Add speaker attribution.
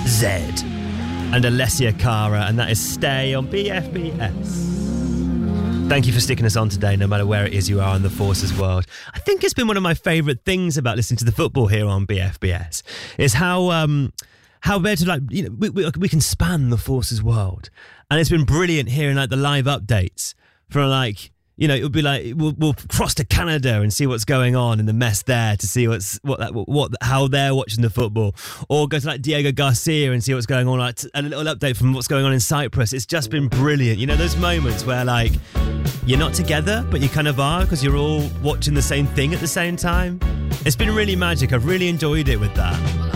Speaker 1: and Alessia Cara, and that is Stay on BFBS. Thank you for sticking us on today, no matter where it is you are in the Forces world. I think it's been one of my favourite things about listening to the football here on BFBS is how better, like, you know, we can span the Forces world, and it's been brilliant hearing like the live updates from, like, you know, it would be like we'll cross to Canada and see what's going on in the mess there to see how they're watching the football, or go to like Diego Garcia and see what's going on, like a little update from what's going on in Cyprus. It's just been brilliant. You know, those moments where like you're not together but you kind of are, because you're all watching the same thing at the same time. It's been really magic. I've really enjoyed it with that.